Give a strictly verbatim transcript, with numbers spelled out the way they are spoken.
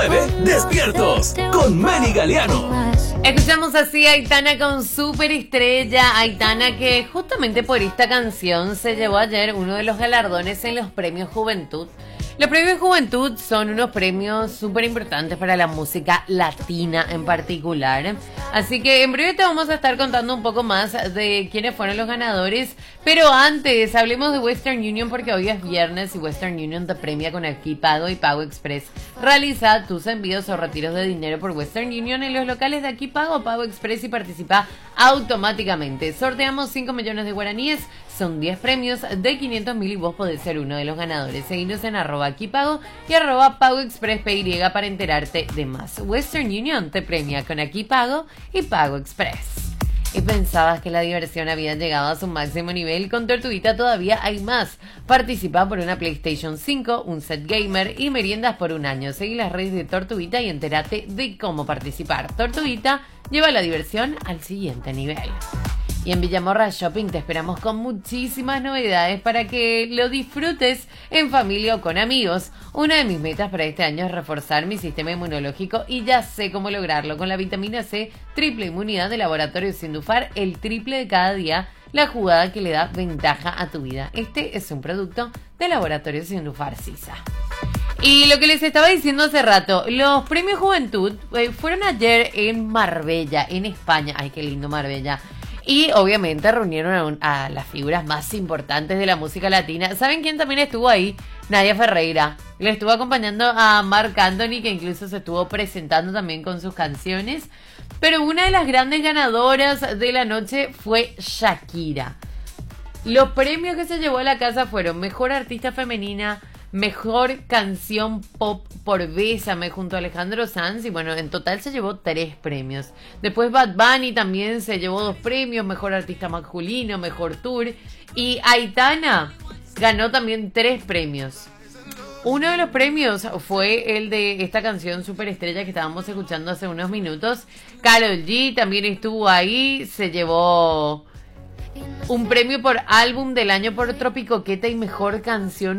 nueve, Despiertos, con Meli Galeano. Escuchamos así a Aitana con Superestrella. Aitana, que justamente por esta canción se llevó ayer uno de los galardones en los Premios Juventud. Los Premios Juventud son unos premios súper importantes para la música latina en particular. Así que en breve te vamos a estar contando un poco más de quiénes fueron los ganadores. Pero antes, hablemos de Western Union porque hoy es viernes y Western Union te premia con Aquí Pago y Pago Express. Realiza tus envíos o retiros de dinero por Western Union en los locales de Aquí Pago o Pago Express y participa automáticamente. Sorteamos cinco millones de guaraníes. Son diez premios de quinientos mil y vos podés ser uno de los ganadores. Seguinos en arroba aquí pago y arroba pago express py para enterarte de más. Western Union te premia con Aquí Pago y Pago Express. ¿Y pensabas que la diversión había llegado a su máximo nivel? Con Tortuguita todavía hay más. Participa por una PlayStation cinco, un set gamer y meriendas por un año. Seguí las redes de Tortuguita y entérate de cómo participar. Tortuguita lleva la diversión al siguiente nivel. Y en Villamorra Shopping te esperamos con muchísimas novedades para que lo disfrutes en familia o con amigos. Una de mis metas para este año es reforzar mi sistema inmunológico y ya sé cómo lograrlo con la vitamina C triple inmunidad de Laboratorio Sindufar, el triple de cada día, la jugada que le da ventaja a tu vida. Este es un producto de Laboratorio Sindufar Sisa. Y lo que les estaba diciendo hace rato, los Premios Juventud eh, fueron ayer en Marbella, en España. Ay, qué lindo Marbella. Y obviamente reunieron a, a las figuras más importantes de la música latina. ¿Saben quién también estuvo ahí? Nadia Ferreira. Le estuvo acompañando a Marc Anthony, que incluso se estuvo presentando también con sus canciones. Pero una de las grandes ganadoras de la noche fue Shakira. Los premios que se llevó a la casa fueron Mejor Artista Femenina, Mejor Canción Pop por Bésame junto a Alejandro Sanz. Y bueno, en total se llevó tres premios. Después Bad Bunny también se llevó dos premios, Mejor Artista Masculino, Mejor Tour. Y Aitana ganó también tres premios. Uno de los premios fue el de esta canción Superestrella que estábamos escuchando hace unos minutos. Karol G también estuvo ahí, se llevó un premio por álbum del año por Tropicoqueta y Mejor Canción